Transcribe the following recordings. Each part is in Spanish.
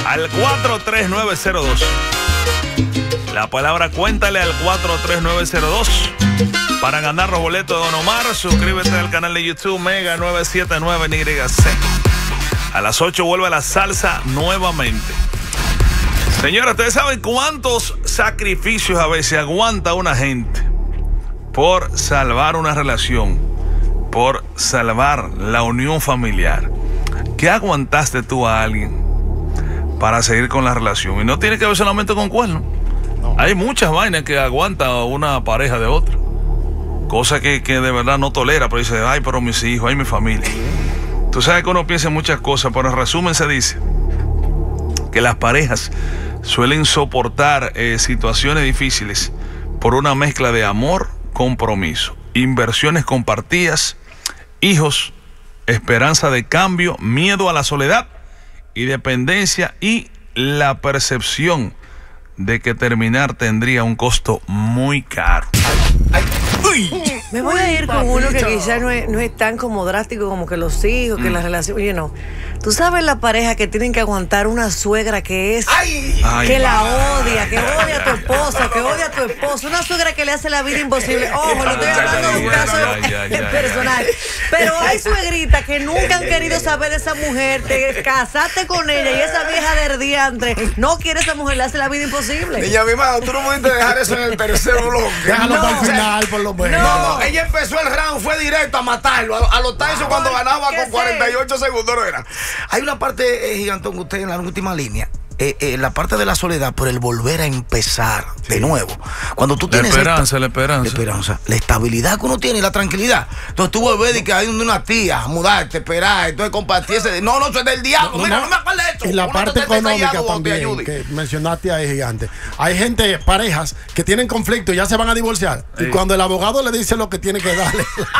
al 43902. La palabra cuéntale al 43902 para ganar los boletos de Don Omar. Suscríbete al canal de YouTube Mega 979 NYC. A las 8 vuelve la salsa nuevamente. Señora, ¿ustedes saben cuántos sacrificios a veces aguanta una gente por salvar una relación, por salvar la unión familiar? ¿Qué aguantaste tú a alguien para seguir con la relación? Y no tiene que ver solamente con cuernos. Hay muchas vainas que aguanta una pareja de otra. Cosa que de verdad no tolera, pero dice, ay, pero mis hijos, ay, mi familia. Tú sabes que uno piensa en muchas cosas, pero en resumen se dice que las parejas suelen soportar situaciones difíciles por una mezcla de amor, compromiso, inversiones compartidas, hijos, esperanza de cambio, miedo a la soledad y dependencia, y la percepción de que terminar tendría un costo muy caro. Me voy a ir con uno que quizás no es tan como drástico como que los hijos, que la relación. Oye, no. Tú sabes la pareja que tienen que aguantar una suegra que es que la odia, que odia a tu esposa, que odia a tu esposo. Una suegra que le hace la vida imposible. Ojo, no estoy hablando de un caso personal. Pero hay suegritas que nunca han querido saber de esa mujer. Te casaste con ella y esa vieja del diantre no quiere esa mujer, le hace la vida imposible. Niña, mi madre, tú no pudiste dejar eso en el tercer bloque. Déjalo para el final, por lo menos. No, ella empezó el round, fue directo a matarlo. A los Tyson cuando ganaba con 48 segundos, no era. Hay una parte, Gigantón, que usted en la última línea, la parte de la soledad, por el volver a empezar de nuevo. Cuando tú tienes la esperanza, la estabilidad que uno tiene y la tranquilidad. Entonces tú vuelves y que hay una tía, mudarte, esperar, entonces compartir ese. No, eso es del diablo. Mira, no me acuerdo de eso. Y la parte económica también, que mencionaste ahí, Gigante. Hay gente, parejas, que tienen conflicto y ya se van a divorciar. Sí. Y cuando el abogado le dice lo que tiene que darle,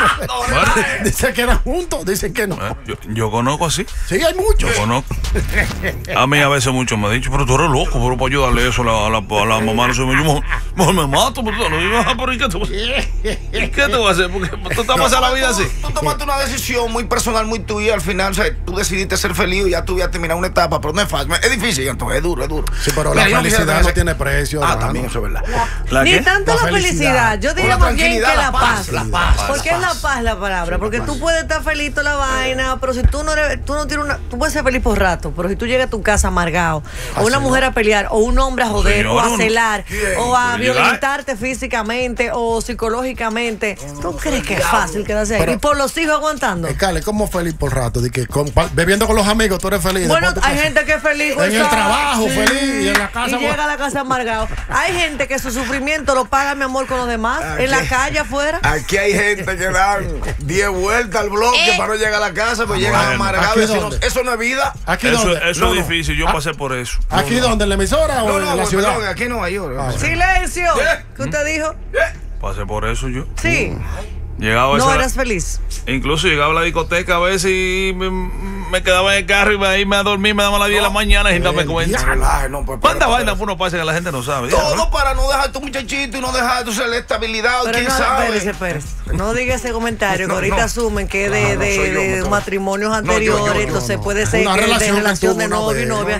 dice que eran juntos, dicen que no. Yo conozco así. Sí, hay muchos. Yo conozco. A mí a veces muchos me han dicho, pero tú eres loco, pero para ayudarle eso a la mamá, no sé, yo mejor me mato, pero ¿y qué te voy a hacer? Porque tú te pasas la vida así. Tú tomaste una decisión muy personal, muy tuya, al final, o sea, tú decidiste ser feliz y ya tú habías terminado una etapa, pero no es fácil, es difícil, entonces es duro. Sí, pero la felicidad no tiene precio. También eso es verdad. Ni tanto la felicidad, yo diría más bien que la paz. Porque es la paz la palabra, porque tú puedes estar feliz toda la vaina, pero si tú no tienes tú puedes ser feliz por rato, pero si tú llegas a tu casa amargado, o una mujer a pelear, o un hombre a joder, o a celar, o a violentarte físicamente o psicológicamente, ¿tú crees que es fácil quedarse ahí? Y por los hijos aguantando. Carle, ¿cómo feliz por rato? De que bebiendo con los amigos tú eres feliz. Bueno, hay gente que es feliz en el trabajo, feliz, y en la casa. Y llega a la casa amargado. Hay gente que su sufrimiento lo paga, mi amor, con los demás, en la calle afuera. Aquí hay gente que dan 10 vueltas al bloque para no llegar a la casa, pero llegan amargados. Eso no es vida. Eso es difícil, yo pasé por eso. ¿Aquí dónde? ¿En la emisora o en la ciudad? Aquí en Nueva York. ¡Silencio! ¿Qué usted dijo? Pasé por eso yo. Sí. Llegaba no eras feliz. Incluso llegaba a la discoteca a veces y me quedaba en el carro y me iba a dormir, me daban las 10 de la mañana sin darme cuenta. ¿Cuántas vainas uno pasa que la gente no sabe? Todo para no dejar tu muchachito y no dejar tu estabilidad. Pero ¿quién sabe? Espérese. No diga ese comentario, que ahorita asumen que es de matrimonios anteriores, entonces puede ser que de relación de novio y novia.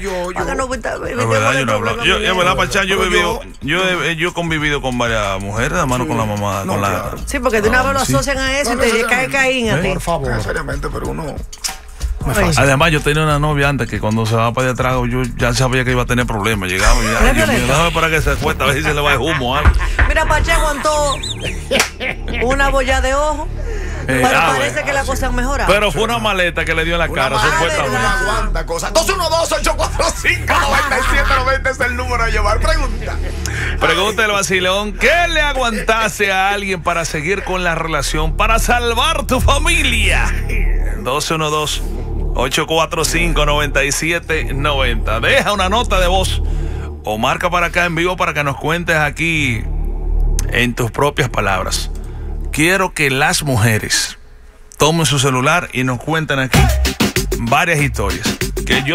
Yo he convivido con varias mujeres, hermano, con la mamá. Sí, porque de una vez lo asocian a eso y te cae Caín a ti. Por favor. Seriamente, pero uno. Además, yo tenía una novia antes que cuando se va para allá atrás, yo ya sabía que iba a tener problemas. Llegaba y déjame para que se acuesta, a ver si se le va el humo o algo. Mira, Pache aguantó una bolla de ojo. Pero parece que las cosas han mejorado. Pero fue una maleta que le dio en la cara, supuestamente. No aguanta cosas. 212-845-9790 es el número a llevar. Pregúntale, Basilón, ¿qué le aguantase a alguien para seguir con la relación, para salvar tu familia? 212-845-9790. Deja una nota de voz o marca para acá en vivo para que nos cuentes aquí en tus propias palabras. Quiero que las mujeres tomen su celular y nos cuenten aquí varias historias. Que yo